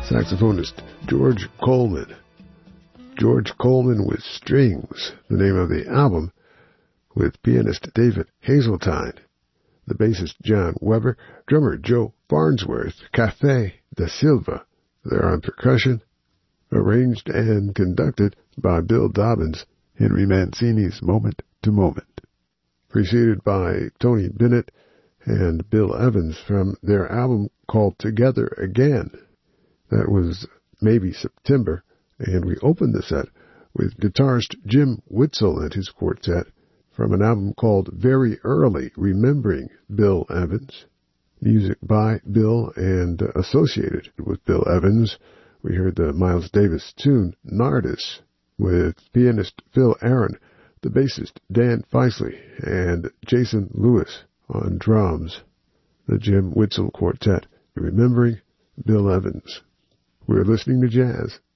saxophonist George Coleman. George Coleman with Strings, the name of the album, with pianist David Hazeltine, the bassist John Weber, drummer Joe Farnsworth, Café da Silva. They're on percussion, arranged and conducted by Bill Dobbins, Henry Mancini's Moment to Moment, preceded by Tony Bennett and Bill Evans from their album called Together Again. That was maybe September, and we opened the set with guitarist Jim Witzel and his quartet from an album called Very Early, Remembering Bill Evans. Music by Bill and associated with Bill Evans. We heard the Miles Davis tune, Nardis, with pianist Phil Aaron, the bassist Dan Feisley, and Jason Lewis on drums. The Jim Witzel Quartet, Remembering Bill Evans. We're listening to jazz